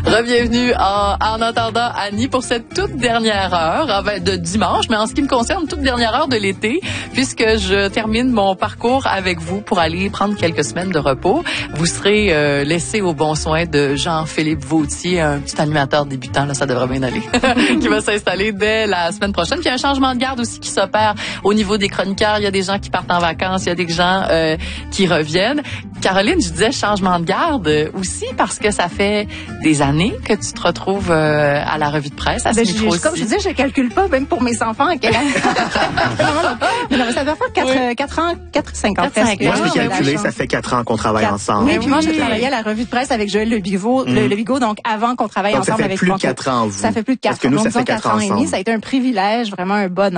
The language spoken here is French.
Bienvenue en attendant Annie pour cette toute dernière heure de dimanche, mais en ce qui me concerne, toute dernière heure de l'été, puisque je termine mon parcours avec vous pour aller prendre quelques semaines de repos. Vous serez laissé au bon soin de Jean-Philippe Vautier, un petit animateur débutant, là, ça devrait bien aller, qui va s'installer dès la semaine prochaine. Puis il y a un changement de garde aussi qui s'opère au niveau des chroniqueurs. Il y a des gens qui partent en vacances, il y a des gens qui reviennent. Caroline, je disais changement de garde aussi parce que ça fait des années que tu te retrouves à la revue de presse, à ce micro aussi. Comme je disais, je calcule pas, même pour mes enfants. Non, ça doit faire 4 ans, 5 ans. Moi, je peux calculer, ça fait 4 ans qu'on travaille ensemble. Oui, puis moi, j'ai travaillé à la revue de presse avec Joël Lebigot, donc avant qu'on travaille ensemble avec Franco. Ça fait plus de 4 ans, vous. Ça fait plus de 4 ans. Parce que nous, ça fait 4 ans et demi. Ça a été un privilège, vraiment un bonheur.